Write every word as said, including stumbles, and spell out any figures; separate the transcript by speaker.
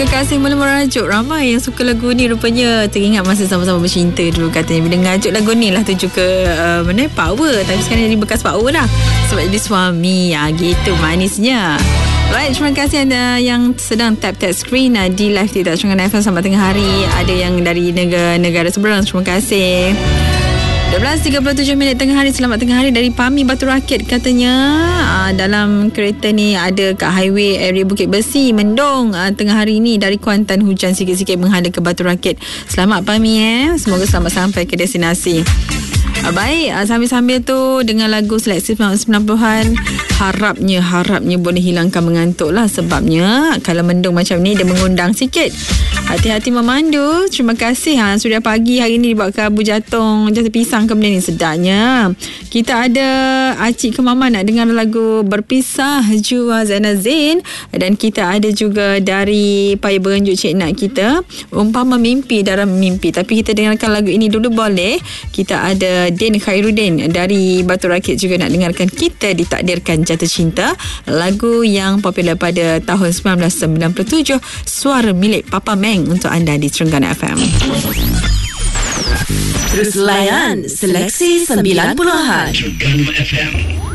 Speaker 1: Terima kasih mula merajuk. Ramai yang suka lagu ni rupanya teringat masa sama-sama bercinta dulu katanya. Bila ngajuk lagu ni lah tuju ke uh, mana power. Tapi sekarang jadi bekas power dah sebab jadi suami. Ya, gitu manisnya. Baik, terima kasih anda yang sedang tap-tap screen uh, di live TikTok Terengganu F M selamat tengah hari. Ada yang dari negara-negara seberang. Terima kasih. dua belas tiga puluh tujuh minit tengah hari. Selamat tengah hari dari Pami Batu Rakit katanya. Aa, dalam kereta ni ada kat highway area Bukit Besi mendung aa, tengah hari ni dari Kuantan hujan sikit-sikit menghadap ke Batu Rakit. Selamat Pami eh. Semoga selamat sampai ke destinasi. Aa, baik, aa, sambil-sambil tu dengan lagu seleksi sembilan puluhan harapnya harapnya boleh hilangkan mengantuk lah. Sebabnya kalau mendung macam ni dia mengundang sikit. Hati-hati memandu. Terima kasih ha, sudah pagi hari ni dibawa ke Abu Jatong Jatuh Pisang ke benda ni sedapnya. Kita ada Acik ke Mama nak dengar lagu Berpisah Jua Zainal Zain. Dan kita ada juga dari Paya Berenjuk Cik Nak kita Umpama Mimpi Dalam Mimpi. Tapi kita dengarkan lagu ini dulu boleh. Kita ada Din Khairuddin dari Batu Rakit juga nak dengarkan Kita Ditakdirkan Jatuh Cinta. Lagu yang popular pada tahun sembilan belas sembilan puluh tujuh. Suara milik Papa Meng untuk anda di Terengganu F M.
Speaker 2: Terus layan Seleksi sembilan puluhan Terengganu F M.